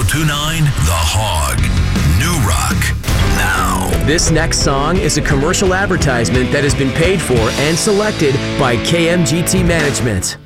1029 The Hog. New Rock. Now. This next song is a commercial advertisement that has been paid for and selected by KMGT Management.